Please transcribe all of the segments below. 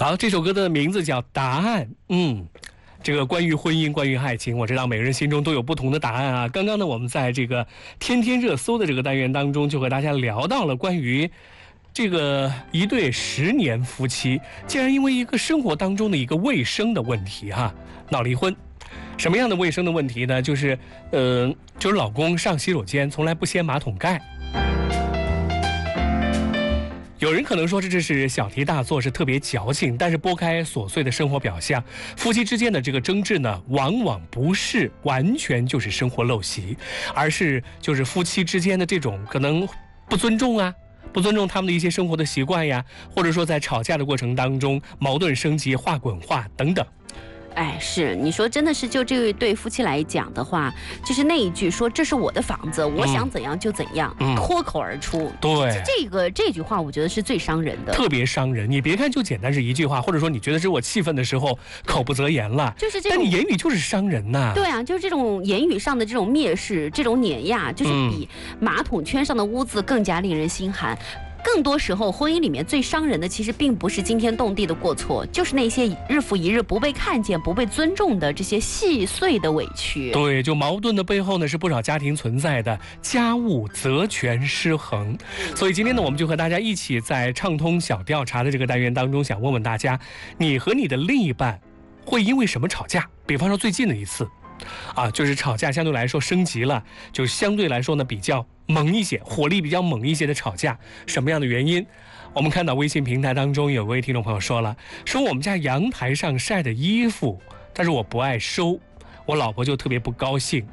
好，这首歌的名字叫《答案》。这个关于婚姻，关于爱情，我知道每个人心中都有不同的答案啊。刚刚呢，我们在这个天天热搜的这个单元当中，就和大家聊到了关于这个一对10年夫妻，竟然因为一个生活当中的一个卫生的问题闹离婚。什么样的卫生的问题呢？就是老公上洗手间从来不掀马桶盖。有人可能说这是小题大做，是特别矫情，但是拨开琐碎的生活表象，夫妻之间的这个争执呢，往往不是完全就是生活陋习，而是就是夫妻之间的这种可能不尊重他们的一些生活的习惯呀，或者说在吵架的过程当中矛盾升级、话滚话等等。 是你说真的是就这对夫妻来讲的话，就是那一句说这是我的房子，我想怎样就怎样，脱口而出。 对， 这句话我觉得是最伤人的， 特别伤人。你别看就简单是一句话，或者说你觉得是我气愤的时候口不择言了， 就是这种， 但你言语就是伤人呐。 对啊，就是这种言语上的这种蔑视，这种碾压，就是比马桶圈上的污渍更加令人心寒。更多时候，婚姻里面最伤人的，其实并不是惊天动地的过错，就是那些日复一日不被看见、不被尊重的这些细碎的委屈。 对，就矛盾的背后呢，是不少家庭存在的家务责权失衡。所以今天呢，我们就和大家一起在畅通小调查的这个单元当中，想问问大家，你和你的另一半会因为什么吵架？比方说最近的一次。就是吵架相对来说升级了，就相对来说呢比较猛一些，火力比较猛一些的吵架，什么样的原因？我们看到微信平台当中有位听众朋友说我们家阳台上晒的衣服，但是我不爱收，我老婆就特别不高兴。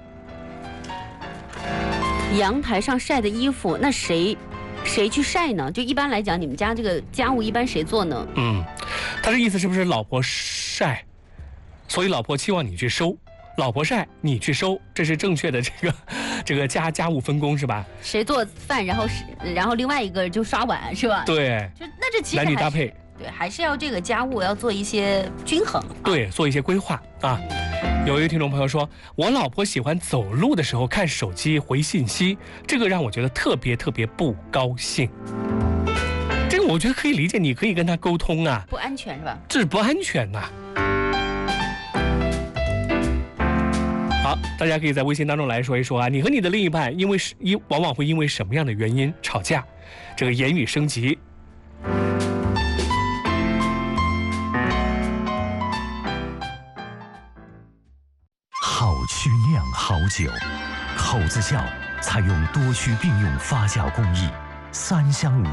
阳台上晒的衣服，那谁去晒呢？就一般来讲，你们家这个家务一般谁做呢？ 他这意思是不是老婆晒，所以老婆期望你去收？老婆晒，你去收，这是正确的这个家务分工是吧？ 谁做饭，然后另外一个就刷碗是吧？ 对， 那这其实男女搭配， 对，还是要这个家务要做一些均衡。 对，做一些规划有一位听众朋友说，我老婆喜欢走路的时候看手机回信息，这个让我觉得特别不高兴。这个我觉得可以理解，你可以跟他沟通不安全是吧？ 这是不安全呐。好，大家可以在微信当中来说一说你和你的另一半往往会因为什么样的原因吵架？这个言语升级。 好曲酿好酒，口子窖采用多区并用发酵工艺，3香5